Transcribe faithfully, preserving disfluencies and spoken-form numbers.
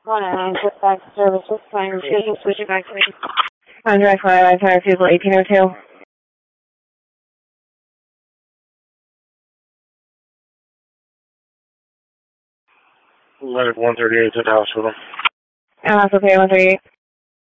one nine nine, switch back to service, what's fine, refusal, switch it back to me. On direct line, I tire refusal eighteen oh two. Leonard one thirty-eight to the hospital. Uh, that's okay, one thirty-eight.